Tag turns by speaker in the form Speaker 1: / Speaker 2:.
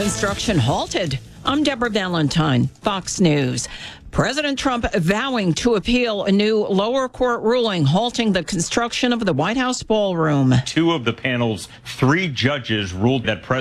Speaker 1: construction halted. I'm Deborah Valentine, Fox News. President Trump vowing to appeal a new lower court ruling halting the construction of the White House ballroom.
Speaker 2: Two of the panel's 3 judges ruled that